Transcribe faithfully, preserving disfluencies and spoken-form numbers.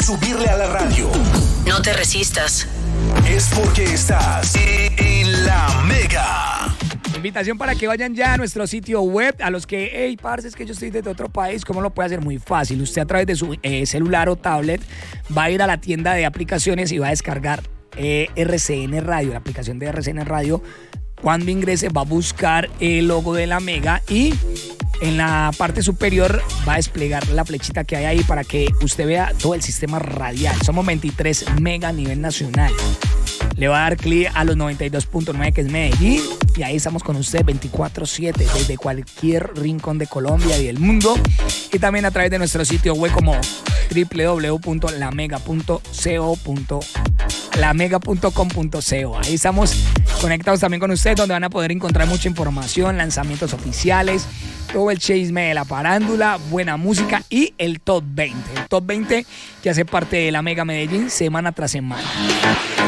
subirle a la radio. No te resistas. Es porque estás en La Mega. Invitación para que vayan ya a nuestro sitio web. A los que, hey, parce, es que yo estoy desde otro país, ¿cómo lo puede hacer? Muy fácil. Usted a través de su eh, celular o tablet va a ir a la tienda de aplicaciones y va a descargar eh, R C N Radio, la aplicación de R C N Radio. Cuando ingrese va a buscar el logo de La Mega y en la parte superior va a desplegar la flechita que hay ahí para que usted vea todo el sistema radial. Somos veintitrés mega a nivel nacional. Le va a dar clic a los noventa y dos punto nueve que es Medellín y ahí estamos con usted veinticuatro siete desde cualquier rincón de Colombia y del mundo, y también a través de nuestro sitio web como doble u doble u doble u punto la mega punto co. la mega punto com punto co. Ahí estamos conectados también con ustedes, donde van a poder encontrar mucha información, lanzamientos oficiales, todo el chisme de la parándula, buena música y el top veinte. El top veinte que hace parte de La Mega Medellín semana tras semana.